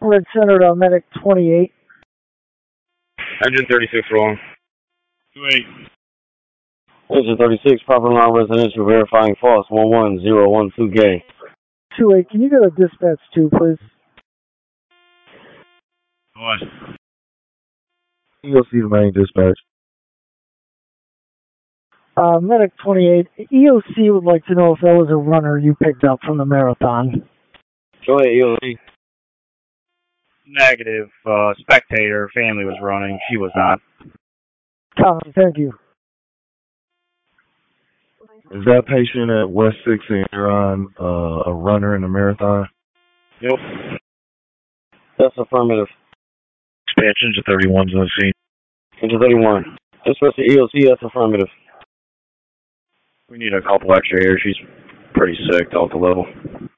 Red Center to Medic 28. Engine 36 rolling. 28. Engine 36, proper line residential, verifying false, 11012K. 28, can you go to dispatch 2, please? What? You'll see the main dispatch. Medic 28, EOC would like to know if that was a runner you picked up from the marathon. Go ahead, EOC. Negative. Spectator. Family was running. She was not. Copy, thank you. Is that patient at West 6 and Huron a runner in the marathon? Yep. That's affirmative. Expansion to 31's on scene. Engine 31. Dispatch to EOC, that's affirmative. We need a couple extra here. She's pretty sick, Delta level.